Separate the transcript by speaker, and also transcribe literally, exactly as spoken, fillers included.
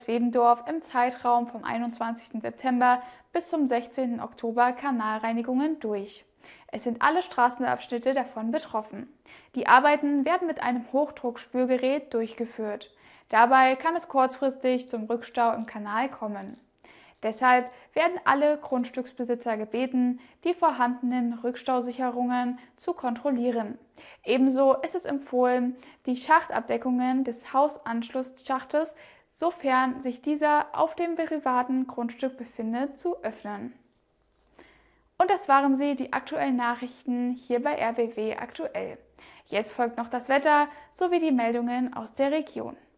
Speaker 1: Zwebendorf im Zeitraum vom einundzwanzigsten September bis zum sechzehnten Oktober Kanalreinigungen durch. Es sind alle Straßenabschnitte davon betroffen. Die Arbeiten werden mit einem Hochdruckspülgerät durchgeführt. Dabei kann es kurzfristig zum Rückstau im Kanal kommen. Deshalb werden alle Grundstücksbesitzer gebeten, die vorhandenen Rückstausicherungen zu kontrollieren. Ebenso ist es empfohlen, die Schachtabdeckungen des Hausanschlussschachtes, sofern sich dieser auf dem privaten Grundstück befindet, zu öffnen. Und das waren sie, die aktuellen Nachrichten hier bei R B W aktuell. Jetzt folgt noch das Wetter sowie die Meldungen aus der Region.